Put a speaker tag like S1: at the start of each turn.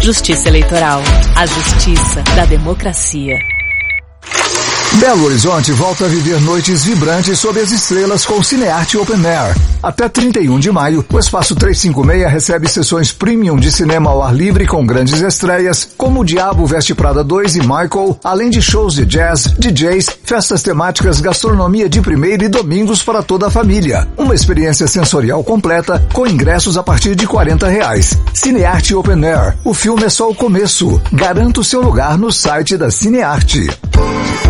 S1: Justiça Eleitoral. A justiça da democracia.
S2: Belo Horizonte volta a viver noites vibrantes sob as estrelas com o Cinearte Open Air. Até 31 de maio, o Espaço 356 recebe sessões premium de cinema ao ar livre com grandes estreias, como O Diabo Veste Prada 2 e Michael, além de shows de jazz, DJs, festas temáticas, gastronomia de primeira e domingos para toda a família. Uma experiência sensorial completa com ingressos a partir de R$40. Cinearte Open Air. O filme é só o começo. Garanta o seu lugar no site da Cinearte.